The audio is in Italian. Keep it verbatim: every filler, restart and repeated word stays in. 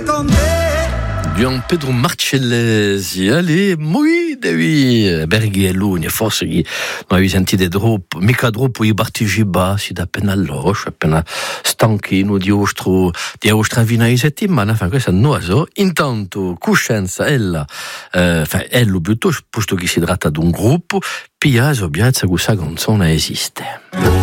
con te. Gian Pedro Marcellesi, allez, moi devi Berghi e Lugna, forse non avevi sentito troppo, mica troppo i partecipa, si dà appena all'oscio, appena stanchino di ostro, di ostra vina di settimana, fa questa non so. Intanto, coscienza, ella, eh, fa, ello piuttosto, posto che si tratta di un gruppo, piace, piazza, questa canzone esiste.